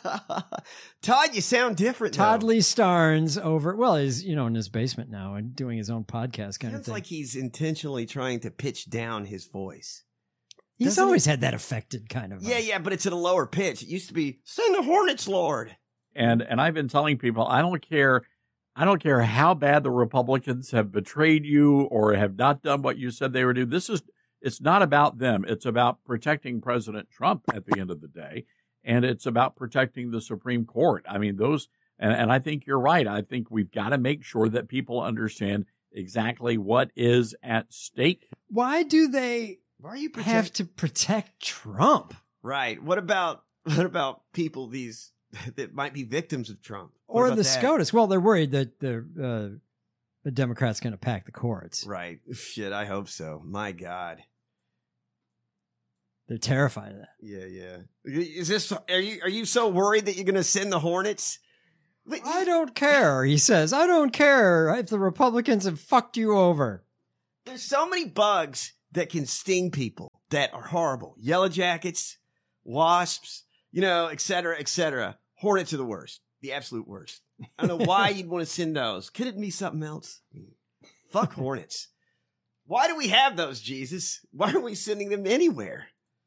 Todd, you sound different. Todd though. Lee Starnes over, well, he's, you know, in his basement now and doing his own podcast kind of Sounds thing. like he's intentionally trying to pitch down his voice. he's doesn't always it- had that affected kind of. Yeah, yeah, but it's at a lower pitch. It used to be, send the Hornets, Lord. and and I've been telling people I don't care, I don't care how bad the Republicans have betrayed you or have not done what you said they would do. This is it's not about them. It's about protecting President Trump at the end of the day, and it's about protecting the Supreme Court. I mean, those And, and I think you're right. I think we've got to make sure that people understand exactly what is at stake. Why do they Why are you protect- have to protect Trump? Right. What about what about people these that might be victims of Trump? What Or about the that? SCOTUS? Well, they're worried that the, uh, the Democrats going to pack the courts. Right. Shit, I hope so. My God. They're terrified of that. Yeah, yeah. Is this are you are you so worried that you're going to send the Hornets? But I don't care, he says. I don't care if the Republicans have fucked you over. There's so many bugs that can sting people that are horrible. Yellow jackets, wasps, you know, et cetera, et cetera. Hornets are the worst. The absolute worst. I don't know why you'd want to send those. Could it be something else? Fuck hornets. Why do we have those, Jesus? Why are we sending them anywhere?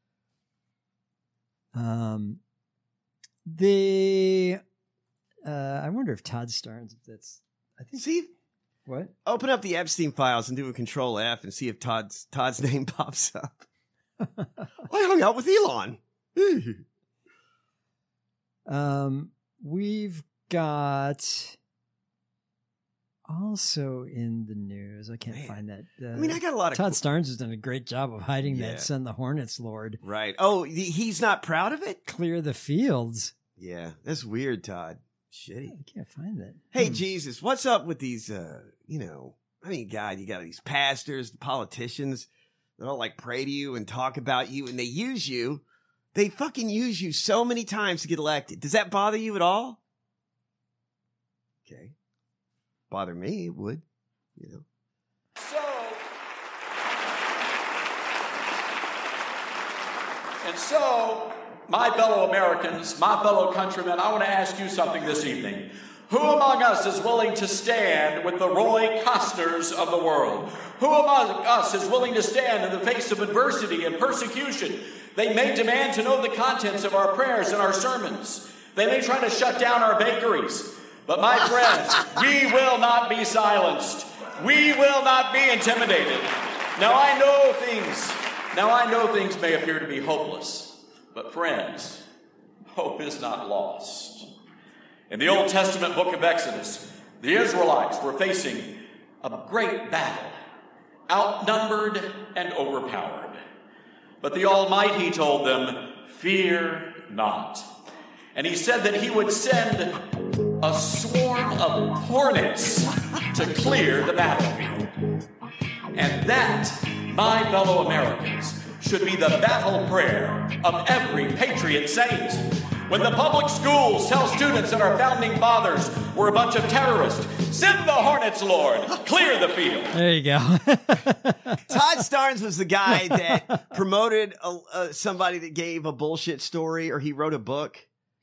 Um, the uh, I wonder if Todd Starnes, if that's, I think. See, what? Open up the Epstein files and do a control F and see if Todd's Todd's name pops up. I hung out with Elon. um, we've got also in the news. I can't Man. find that. Uh, I mean, I got a lot of Todd Starnes has done a great job of hiding Yeah. that "Send the Hornets, Lord." Right. Oh, he- he's not proud of it? Clear the fields. Yeah, that's weird, Todd. Shitty. I can't find that. Hey, Hmm. Jesus, what's up with these, uh, you know, I mean, God, you got these pastors, politicians that all like pray to you and talk about you and they use you. They fucking use you so many times to get elected. Does that bother you at all? Okay. Bother me, it would, you know. So, and so, my fellow Americans, my fellow countrymen, I want to ask you something this evening. Who among us is willing to stand with the Roy Costners of the world? Who among us is willing to stand in the face of adversity and persecution? They may demand to know the contents of our prayers and our sermons. They may try to shut down our bakeries. But my friends, we will not be silenced. We will not be intimidated. Now I know things, now I know things may appear to be hopeless, but friends, hope is not lost. In the Old Testament book of Exodus, the Israelites were facing a great battle, outnumbered and overpowered. But the Almighty told them, "Fear not." And he said that he would send a swarm of hornets to clear the battlefield. And that, my fellow Americans, should be the battle prayer of every patriot saint. When the public schools tell students that our founding fathers were a bunch of terrorists, send the Hornets, Lord, clear the field. There you go. Todd Starnes was the guy that promoted a, uh, somebody that gave a bullshit story or he wrote a book.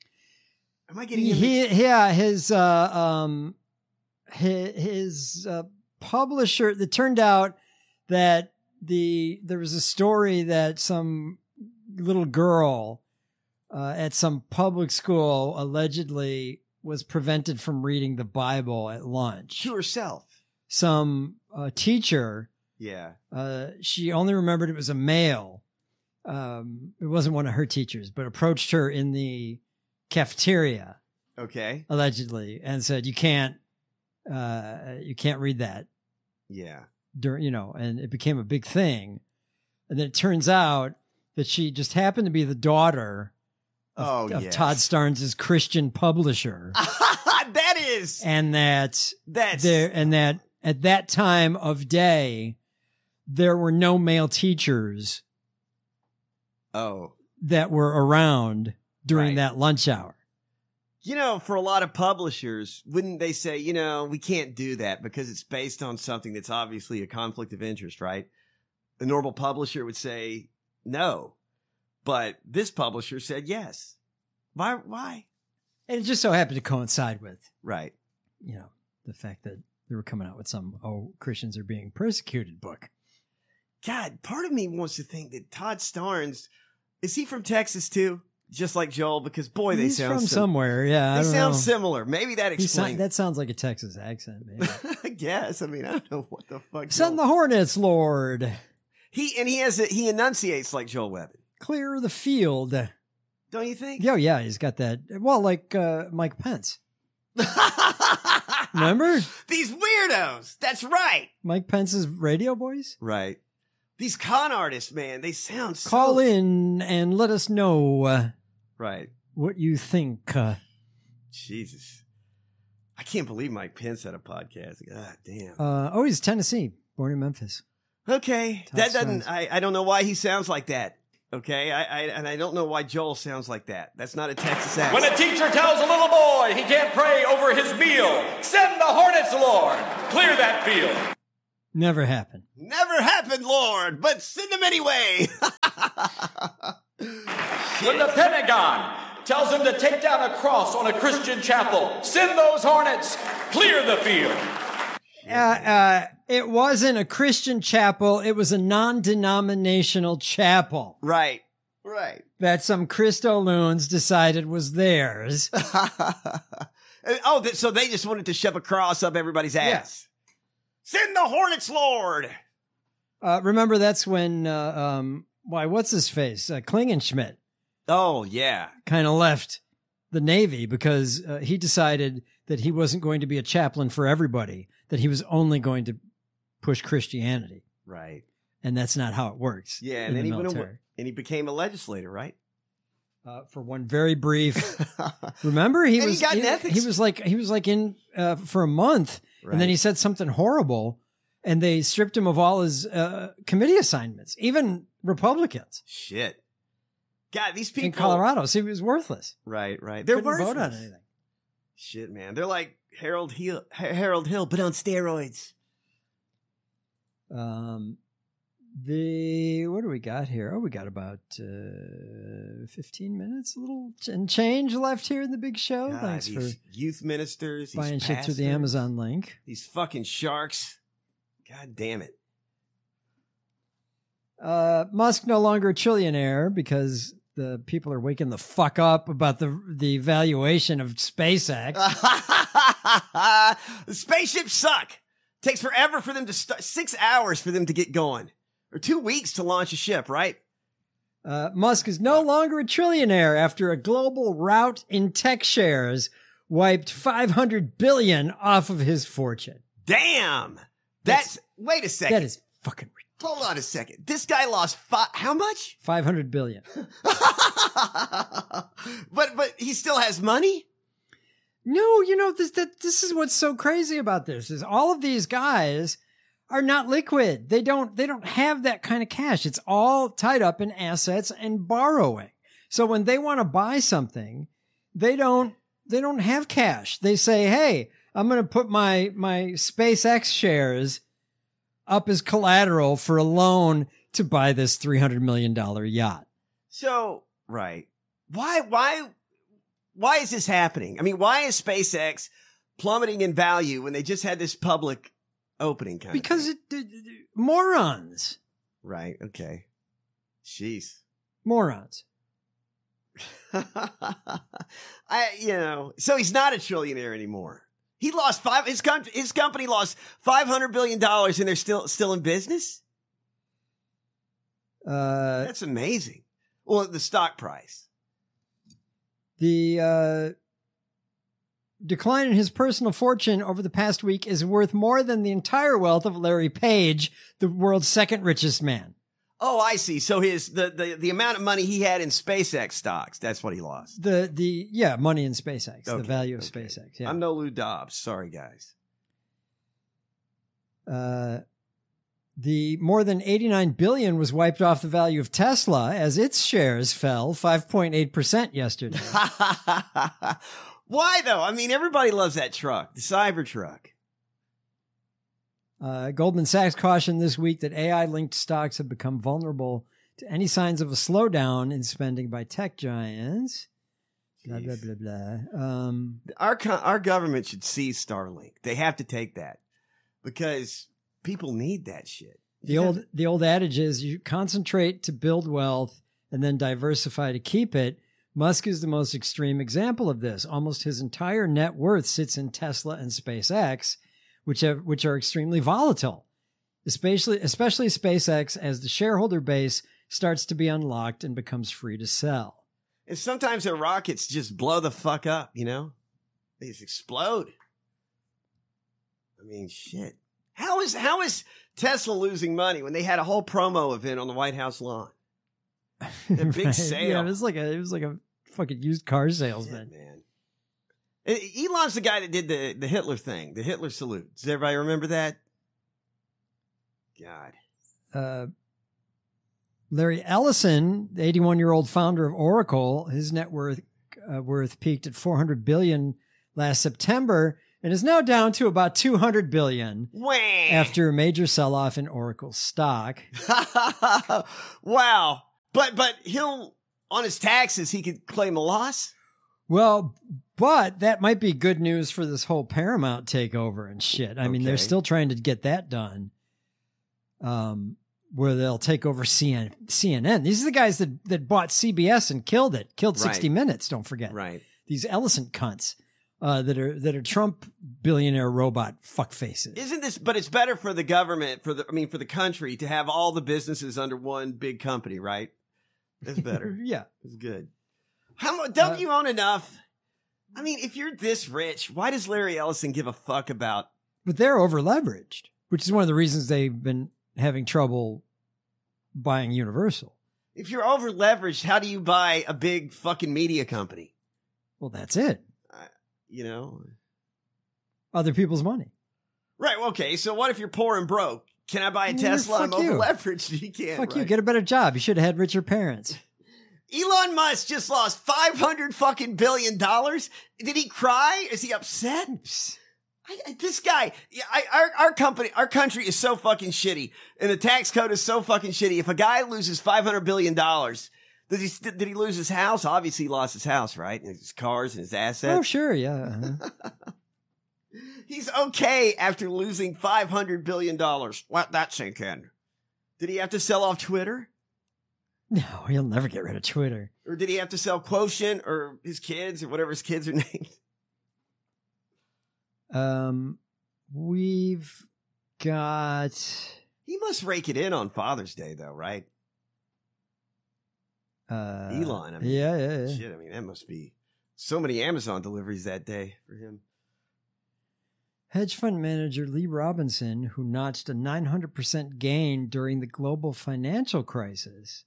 Am I getting he, yeah, his, uh, um, his, his, uh, publisher, it turned out that the, there was a story that some little girl, uh, at some public school allegedly was prevented from reading the Bible at lunch. to herself? Some, uh, teacher, Yeah. uh, she only remembered it was a male. Um, it wasn't one of her teachers, but approached her in the cafeteria, Okay. allegedly, and said, you can't, uh, you can't read that Yeah. during, you know, and it became a big thing. And then it turns out that she just happened to be the daughter of, Oh, of yes. Todd Starnes' Christian publisher. That is. And that That's. there, and that at that time of day, there were no male teachers Oh. that were around during Right. that lunch hour. You know, for a lot of publishers, wouldn't they say, you know, we can't do that because it's based on something that's obviously a conflict of interest, right? A normal publisher would say no, but this publisher said yes. Why? Why? And it just so happened to coincide with, Right. you know, the fact that they were coming out with some, oh, Christians are being persecuted book. God, part of me wants to think that Todd Starnes, is he from Texas too? Just like Joel, because boy, they He's sound from sim- somewhere. Yeah. I They don't sound know. similar. Maybe that He sound- explains. that sounds like a Texas accent, maybe. I guess. I mean, I don't know what the fuck. Send Joel- the Hornets, Lord. he and he has a, he enunciates like Joel Webben, Clear the field. don't you think? Yeah, yeah, he's got that. Well, like uh, Mike Pence. Remember? These weirdos. That's right. Mike Pence's radio boys? Right. These con artists, man, they sound so... Call in and let us know uh, right. what you think. Uh, Jesus. I can't believe Mike Pence had a podcast. God damn. Uh, oh, he's Tennessee, born in Memphis. Okay. Top that doesn't... Sons. I, I don't know why he sounds like that. Okay? I, I And I don't know why Joel sounds like that. That's not a Texas accent. When a teacher tells a little boy he can't pray over his meal, send the hornets, Lord. Clear that field. Never happened. Never happened, Lord, but send them anyway. When the Pentagon tells him to take down a cross on a Christian chapel, send those hornets. Clear the field. Uh, uh, it wasn't a Christian chapel. It was a non-denominational chapel. Right. Right. That some Christo loons decided was theirs. Oh, th- so they just wanted to shove a cross up everybody's ass. Yeah. Send the Hornets, Lord. Uh, remember, that's when, uh, um, why, what's his face? Uh, Klingenschmidt. Oh, yeah. Kind of left the Navy because uh, he decided that he wasn't going to be a chaplain for everybody, that he was only going to push Christianity. Right. And that's not how it works. Yeah, and then he went away, and he became a legislator, right? Uh, for one very brief. Remember, he and was he, got he, ethics. he was like he was like in uh, for a month, right. And then he said something horrible, and they stripped him of all his uh, committee assignments, even Republicans. Shit. God, these people in Colorado, so he was worthless. Right, right. They're Couldn't worthless. vote on anything. Shit, man. They're like Harold Hill, Harold Hill, but on steroids. Um, the what do we got here? Oh, we got about uh, fifteen minutes, a little ch- and change left here in the big show. God, Thanks these for youth ministers, buying these shit pastors, through the Amazon link. These fucking sharks. God damn it. Uh, Musk no longer a trillionaire because the people are waking the fuck up about the the valuation of SpaceX. The spaceships suck. Takes forever for them to start. Six hours for them to get going, or two weeks to launch a ship. Right? Uh, Musk is no longer a trillionaire after a global rout in tech shares wiped five hundred billion off of his fortune. Damn. That's, That's wait a second. That is fucking. Hold on a second. This guy lost five, how much? five hundred billion. but, but he still has money? No, you know, this, that, this is what's so crazy about this is all of these guys are not liquid. They don't, they don't have that kind of cash. It's all tied up in assets and borrowing. So when they want to buy something, they don't, they don't have cash. They say, hey, I'm going to put my, my SpaceX shares up as collateral for a loan to buy this three hundred million dollars yacht. So, right. Why, why, why is this happening? I mean, why is SpaceX plummeting in value when they just had this public opening kind because of it, it, it, morons. Right. Okay. Jeez. Morons. I, you know, so he's not a trillionaire anymore. He lost five. His com- his company lost five hundred billion dollars, and they're still still in business. Uh, That's amazing. Well, the stock price. The uh, decline in his personal fortune over the past week is worth more than the entire wealth of Larry Page, the world's second richest man. Oh, I see. So his the, the, the amount of money he had in SpaceX stocks, that's what he lost. The the yeah, money in SpaceX, Okay, the value of okay. SpaceX. Yeah. I'm no Lou Dobbs. Sorry, guys. Uh, the more than eighty-nine billion was wiped off the value of Tesla as its shares fell five point eight percent yesterday. Why though? I mean, everybody loves that truck, the Cybertruck. Uh, Goldman Sachs cautioned this week that A I-linked stocks have become vulnerable to any signs of a slowdown in spending by tech giants. Blah, blah, blah, blah. Um, Our co- our government should seize Starlink. They have to take that because people need that shit. the You old have- the old adage is you concentrate to build wealth and then diversify to keep it. Musk is the most extreme example of this. Almost his entire net worth sits in Tesla and SpaceX, which have, which are extremely volatile, especially especially SpaceX as the shareholder base starts to be unlocked and becomes free to sell. And sometimes their rockets just blow the fuck up, you know? They just explode. I mean, shit. How is how is Tesla losing money when they had a whole promo event on the White House lawn? A big Right. sale. Yeah, it was like a it was like a fucking used car salesman. Shit, man. And Elon's the guy that did the, the Hitler thing, the Hitler salute. Does everybody remember that? God. Uh, Larry Ellison, the eighty-one-year-old founder of Oracle, his net worth uh, worth peaked at four hundred billion dollars last September and is now down to about two hundred billion dollars Wah. after a major sell-off in Oracle stock. Wow. But but he'll on his taxes he could claim a loss. Well, but that might be good news for this whole Paramount takeover and shit. I mean, they're Okay. still trying to get that done. Um, where they'll take over C N N. These are the guys that, that bought C B S and killed it, killed sixty Right. minutes. Don't forget, Right. these Ellison cunts uh, that are that are Trump billionaire robot fuck faces. Isn't this but it's better for the government, for the I mean for the country to have all the businesses under one big company, right? That's better. Yeah, It's good. How mu- don't uh, you own enough? I mean, if you're this rich, why does Larry Ellison give a fuck about? But they're over leveraged, which is one of the reasons they've been having trouble buying Universal. If you're over leveraged, how do you buy a big fucking media company? Well, that's it. Uh, you know, other people's money. Right. Okay. So what if you're poor and broke? Can I buy a Well, Tesla? I'm fuck you. over leveraged. You can't. Fuck right? you. Get a better job. You should have had richer parents. Elon Musk just lost five hundred fucking billion dollars. Did he cry? Is he upset? I, I, this guy, yeah, I, our, our company, our country is so fucking shitty, and the tax code is so fucking shitty. If a guy loses five hundred billion dollars, did he, did he lose his house? Obviously he lost his house, right? And his cars and his assets. Oh, sure. Yeah. Uh-huh. He's okay after losing five hundred billion dollars. Let that sink in. Did he have to sell off Twitter? No, he'll never get rid of Twitter. Or did he have to sell Quotient or his kids or whatever his kids are named? Um, we've got. He must rake it in on Father's Day, though, right? Uh, Elon. I mean, yeah, yeah, yeah. Shit, I mean, that must be so many Amazon deliveries that day for him. Hedge fund manager Lee Robinson, who notched a nine hundred percent gain during the global financial crisis.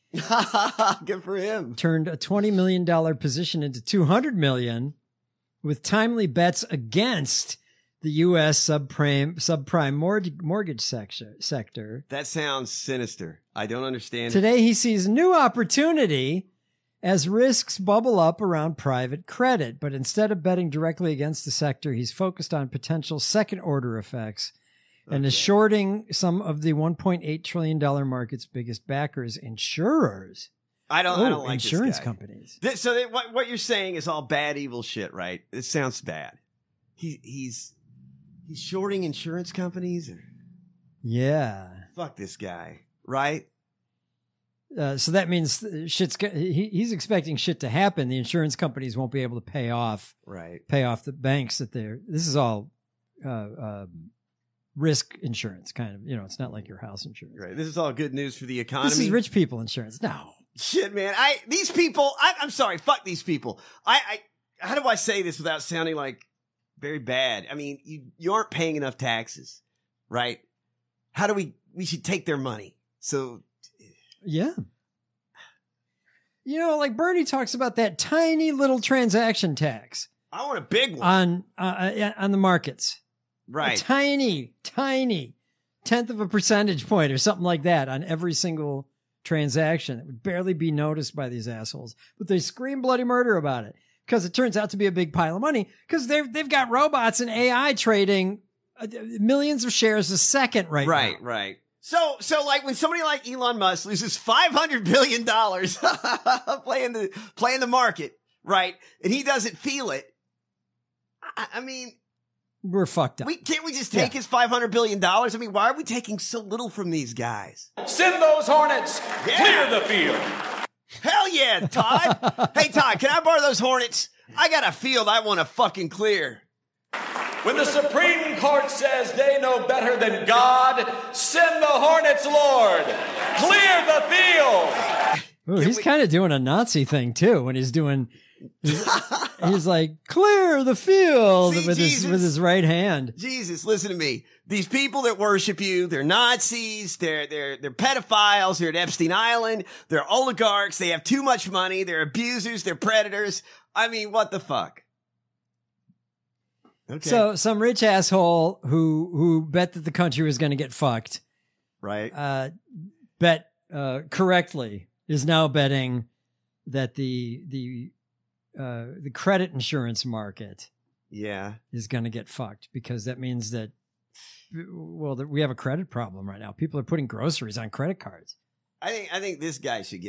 Good for him. Turned a twenty million dollars position into two hundred million dollars with timely bets against the U S subprime subprime mortgage, mortgage sector, sector. That sounds sinister. I don't understand. Today he sees new opportunity as risks bubble up around private credit, but instead of betting directly against the sector, he's focused on potential second-order effects and is shorting some of the one point eight trillion dollars market's biggest backers, insurers. I don't, oh, I don't like insurance this guy. companies. This, so that, what, what you're saying is all bad, evil shit, right? It sounds bad. He, he's he's shorting insurance companies. Or, Yeah. fuck this guy, right? Uh, so that means shit's he, he's expecting shit to happen. The insurance companies won't be able to pay off, right? Pay off the banks that they're. This is all uh, uh, risk insurance, kind of. You know, it's not like your house insurance. Right. This is all good news for the economy. This is rich people insurance. No. Shit, man. I these people. I, I'm sorry. Fuck these people. I, I. How do I say this without sounding like very bad? I mean, you you aren't paying enough taxes, right? How do we? We should take their money. So. Yeah. You know, like Bernie talks about that tiny little transaction tax. I want a big one on uh, on the markets. Right. A tiny, tiny tenth of a percentage point or something like that on every single transaction. It would barely be noticed by these assholes, but they scream bloody murder about it because it turns out to be a big pile of money because they've they've got robots and A I trading millions of shares a second right now. Right, right. So, so like when somebody like Elon Musk loses five hundred billion dollars playing the, playing the market, right? And he doesn't feel it. I, I mean, we're fucked up. We can't we just take yeah. his five hundred billion dollars? I mean, why are we taking so little from these guys? Send those Hornets. Yeah. Clear the field. Hell yeah, Todd. Hey, Todd, can I borrow those Hornets? I got a field I want to fucking clear. When the Supreme Court says they know better than God, send the Hornets, Lord. Clear the field. Ooh, he's we- kind of doing a Nazi thing, too, when he's doing He's, he's like, clear the field See, with Jesus. his with his right hand. Jesus, listen to me. These people that worship you, they're Nazis, they're they're they're pedophiles, they're at Epstein Island, they're oligarchs, they have too much money, they're abusers, they're predators. I mean, what the fuck? Okay. So some rich asshole who who bet that the country was going to get fucked, right? Uh, bet uh, correctly is now betting that the the uh, the credit insurance market, yeah, is going to get fucked because that means that well that we have a credit problem right now. People are putting groceries on credit cards. I think I think this guy should get